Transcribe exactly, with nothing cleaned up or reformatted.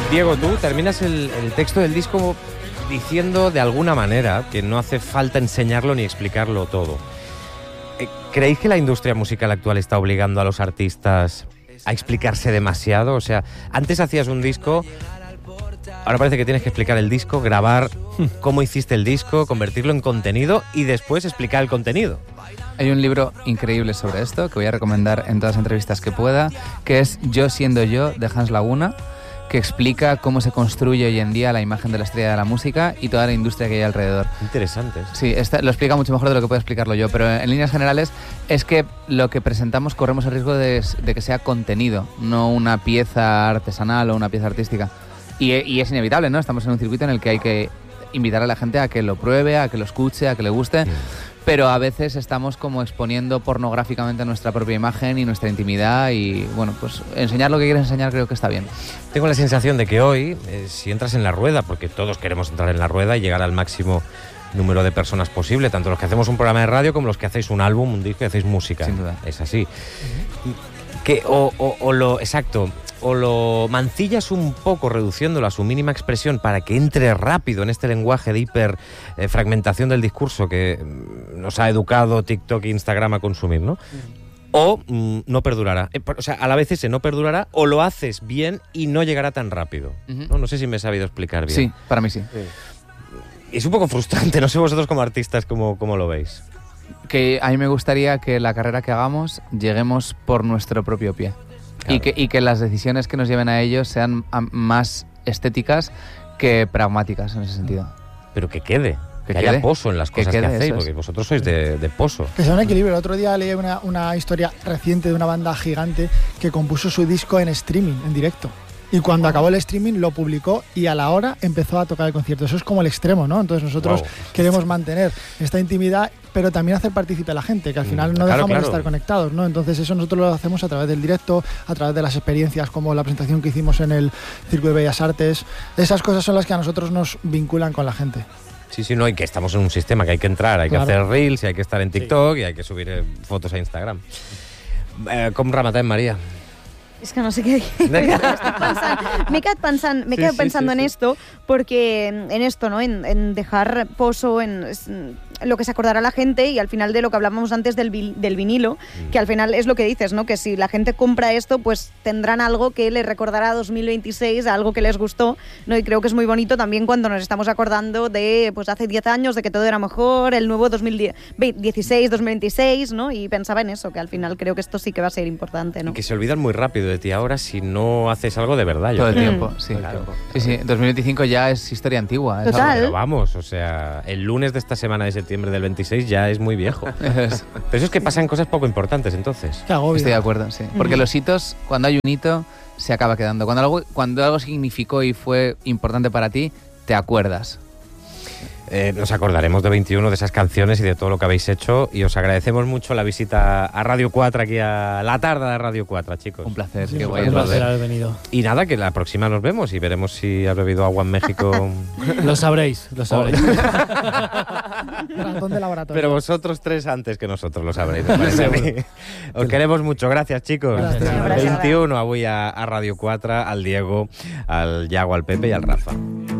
Diego, tú terminas el, el texto del disco diciendo de alguna manera que no hace falta enseñarlo ni explicarlo todo. ¿Creéis que la industria musical actual está obligando a los artistas a explicarse demasiado? O sea, antes hacías un disco, ahora parece que tienes que explicar el disco, grabar cómo hiciste el disco, convertirlo en contenido y después explicar el contenido. Hay un libro increíble sobre esto que voy a recomendar en todas las entrevistas que pueda, que es Yo siendo yo, de Hans Laguna, que explica cómo se construye hoy en día la imagen de la estrella de la música y toda la industria que hay alrededor. Interesante. Sí, esta, lo explica mucho mejor de lo que puedo explicarlo yo, pero en líneas generales es que lo que presentamos corremos el riesgo de, de que sea contenido, no una pieza artesanal o una pieza artística. Y, y es inevitable, ¿no? Estamos en un circuito en el que hay que invitar a la gente a que lo pruebe, a que lo escuche, a que le guste. Mm. Pero a veces estamos como exponiendo pornográficamente nuestra propia imagen y nuestra intimidad y, bueno, pues enseñar lo que quieres enseñar creo que está bien. Tengo la sensación de que hoy, eh, si entras en la rueda, porque todos queremos entrar en la rueda y llegar al máximo número de personas posible, tanto los que hacemos un programa de radio como los que hacéis un álbum, un disco y hacéis música. Sin duda. Es así. Uh-huh. Que, o, o, o lo, exacto, o lo mancillas un poco reduciéndolo a su mínima expresión para que entre rápido en este lenguaje de hiperfragmentación eh, del discurso que nos ha educado TikTok e Instagram a consumir, ¿no? O mm, no perdurará. Eh, o sea, a la vez ese no perdurará o lo haces bien y no llegará tan rápido. Uh-huh. ¿No? No sé si me he sabido explicar bien. Sí, para mí sí. sí. Es un poco frustrante, no sé vosotros como artistas cómo, cómo lo veis. Que a mí me gustaría que la carrera que hagamos lleguemos por nuestro propio pie. Claro. Y, que, y que las decisiones que nos lleven a ellos sean más estéticas que pragmáticas en ese sentido. Pero que quede, que, que haya quede. poso en las cosas que, quede, que hacéis, porque es. Vosotros sois de, de poso. Que sea un equilibrio. El otro día leí una, una historia reciente de una banda gigante que compuso su disco en streaming, en directo. Y cuando acabó el streaming lo publicó y a la hora empezó a tocar el concierto. Eso es como el extremo, ¿no? Entonces nosotros wow. queremos mantener esta intimidad, pero también hacer partícipe a la gente, que al final no claro, dejamos claro. de estar conectados, ¿no? Entonces eso nosotros lo hacemos a través del directo, a través de las experiencias como la presentación que hicimos en el Círculo de Bellas Artes. Esas cosas son las que a nosotros nos vinculan con la gente. Sí, sí, no, y que estamos en un sistema que hay que entrar, hay claro. que hacer reels, y hay que estar en TikTok sí. y hay que subir eh, fotos a Instagram. Eh, com rematem, María? Es que no sé qué me he quedado pensando, me he quedado sí, pensando sí, sí, en sí. esto, porque en esto, ¿no? En, en dejar poso en, en lo que se acordará la gente y al final de lo que hablábamos antes del, del vinilo, mm. que al final es lo que dices, ¿no? Que si la gente compra esto, pues tendrán algo que les recordará a dos mil veintiséis, algo que les gustó, ¿no? Y creo que es muy bonito también cuando nos estamos acordando de, pues hace diez años, de que todo era mejor, el nuevo dos mil dieciséis, dos mil veintiséis, ¿no? Y pensaba en eso, que al final creo que esto sí que va a ser importante, ¿no? Y que se olvidan muy rápido de ti ahora si no haces algo de verdad. Todo yo el tiempo, sí. Claro. Sí, sí, dos mil veinticinco ya es historia antigua. Total. Pero vamos, o sea, el lunes de esta semana de septiembre del veintiséis ya es muy viejo. Pero eso es que pasan cosas poco importantes, entonces. Estoy de acuerdo, sí. Porque los hitos, cuando hay un hito, se acaba quedando. Cuando algo, cuando algo significó y fue importante para ti, te acuerdas. Eh, nos acordaremos de veintiuno de esas canciones y de todo lo que habéis hecho y os agradecemos mucho la visita a Radio cuatro, aquí a la tarde de Radio cuatro, chicos. Un placer, sí, qué guay. Un placer haber venido. Y nada, que la próxima nos vemos y veremos si has bebido agua en México. Lo sabréis, lo sabréis. Pero vosotros tres antes que nosotros lo sabréis, me parece a mí. Os queremos mucho, gracias, chicos. Gracias. veintiuno avui a, a Radio cuatro, al Diego, al Yago, al Pepe y al Rafa.